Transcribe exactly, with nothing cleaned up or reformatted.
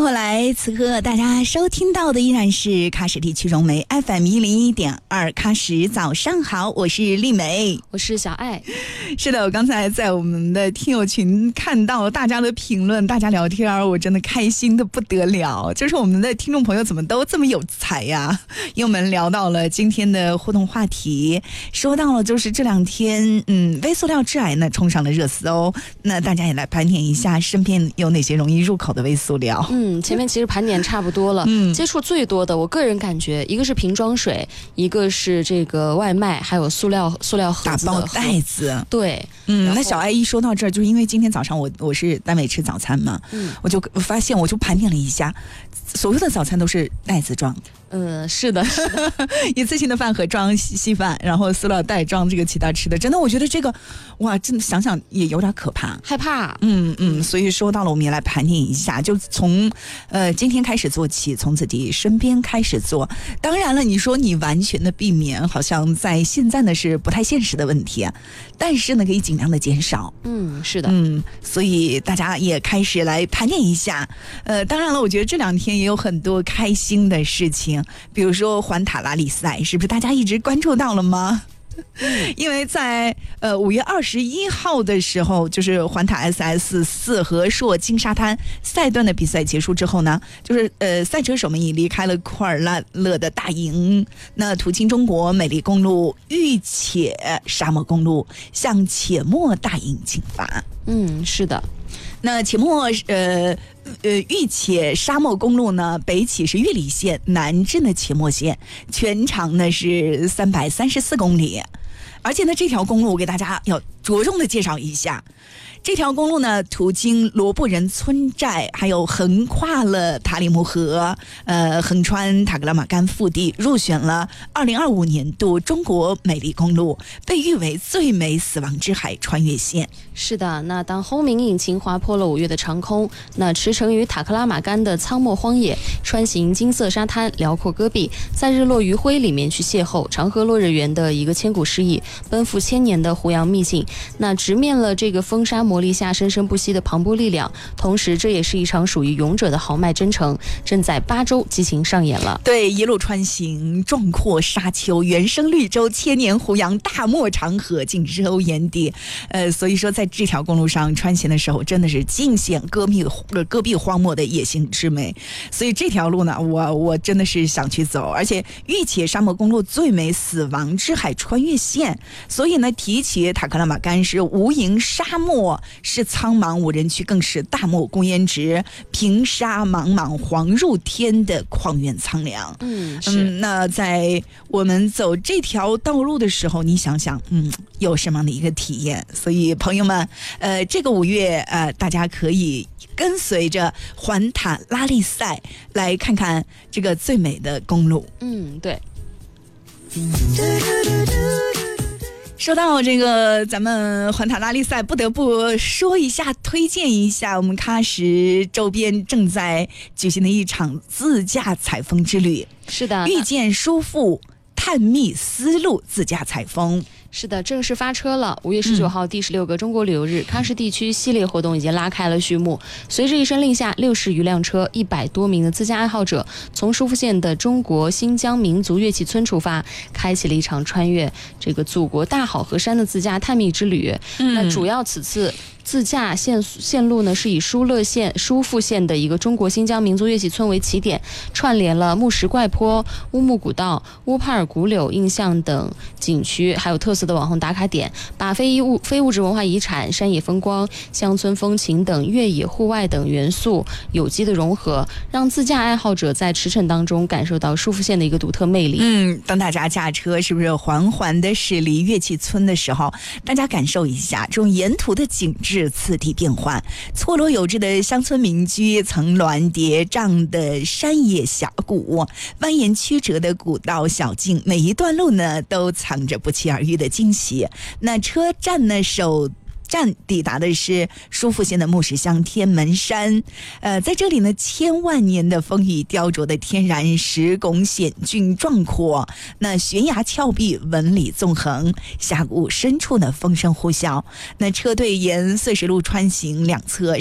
迎回来，此刻大家收听到的依然是喀什地区融媒 F M 一零一点二喀什，早上好，我是丽梅， 我是小爱。 是的，我刚才在我们的听友群看到大家的评论，大家聊天，我真的开心的不得了。就是我们的听众朋友怎么都这么有才呀？因为我们聊到了今天的互动话题，说到了就是这两天，嗯，微塑料致癌呢冲上了热搜，那大家也来盘点一下身边有哪些容易入口的微塑料。 嗯，前面其实盘点差不多了。嗯，接触最多的，我个人感觉，一个是瓶装水，一个是这个外卖，还有塑料塑料盒子的打包袋子。 对， 嗯，那小爱一说到这儿，就是因为今天早上我我是单位吃早餐嘛，嗯，我就发现我就盘点了一下，所有的早餐都是袋子装。 嗯，是的，是的一次性的饭盒装稀饭，然后塑料袋装这个其他吃的，真的，我觉得这个，哇，真的想想也有点可怕， 害怕。 嗯嗯，所以说到了，我们也来盘点一下，就从呃今天开始做起，从自己身边开始做。当然了，你说你完全的避免，好像在现在呢是不太现实的问题，但是呢可以尽量的减少。 嗯，是的， 嗯，所以大家也开始来盘点一下。呃，当然了，我觉得这两天也有很多开心的事情。比如说环塔拉力赛，是不是大家一直关注到了吗？因为在呃五月二十一号的时候，就是环塔 S S 四和硕金沙滩赛段的比赛结束之后呢，就是呃赛车手们已离开了库尔拉勒的大营，那途经中国美丽公路、玉且沙漠公路，向且末大营进发。 嗯，是的。 那且末呃呃玉且沙漠公路呢，北起是玉里线，南至呢且末线，全长呢是三百三十四公里，而且呢这条公路我给大家要着重的介绍一下。这条公路呢，途经罗布人村寨，还有横跨了塔里木河，呃，横穿塔克拉玛干腹地，入选了二零二五年度中国美丽公路，被誉为最美死亡之海穿越线。 是的，那当轰鸣引擎划破了五月的长空，那驰骋于塔克拉玛干的苍漠荒野，穿行金色沙滩、辽阔戈壁，在日落余晖里面去邂逅长河落日圆的一个千古诗意，奔赴千年的胡杨秘境，那直面了这个风沙磨砺下生生不息的磅礴力量，同时这也是一场属于勇者的豪迈征程，正在巴州激情上演了。 对，一路穿行，壮阔沙丘，原生绿洲，千年胡杨，大漠长河，尽收眼底。呃，所以说在这条公路上穿行的时候，真的是尽显戈壁戈壁荒漠的野性之美。所以这条路呢，我我真的是想去走，而且玉且沙漠公路最美死亡之海穿越线，所以呢，提起塔克拉玛干是无垠沙漠，是苍茫无人区，更是大漠孤烟直，平沙茫茫黄入天的旷远苍凉。 嗯，是。 嗯，那在我们走这条道路的时候，你想想，嗯，有什么样的一个体验？所以朋友们，呃，这个五月，呃，大家可以跟随着环塔拉力赛来看看这个最美的公路。 嗯，对。 说到这个咱们环塔拉力赛，不得不说一下，推荐一下我们喀什周边正在举行的一场自驾采风之旅。 是的， 遇见舒服探秘丝路自驾采风。 是的，正式发车了。五月十九号，第十六个中国旅游日，喀什地区系列活动已经拉开了序幕。随着一声令下，六十余辆车，一百多名的自驾爱好者，从舒服县的中国新疆民族乐器村出发，开启了一场穿越这个祖国大好河山的自驾探秘之旅。嗯、那主要此次自驾线线路呢，是以疏勒县、舒富县的一个中国新疆民族乐器村为起点，串联了木石怪坡、乌木古道、乌帕尔古柳印象等景区，还有特色的网红打卡点，把非物非物质文化遗产、山野风光、乡村风情等越野户外等元素有机的融合，让自驾爱好者在驰骋当中感受到舒富县的一个独特魅力。 嗯，当大家驾车是不是缓缓的驶离乐器村的时候，大家感受一下这种沿途的景致次第变换，错落有致的乡村民居，层峦叠嶂的山野峡谷，蜿蜒曲折的古道小径，每一段路呢都藏着不期而遇的惊喜。那车站呢首站抵达的是舒富县的木石乡天门山，呃，在这里呢，千万年的风雨雕琢的天然石拱险峻壮阔，那悬崖峭壁纹理纵横，峡谷深处呢风声呼啸。那车队沿碎石路穿行，两侧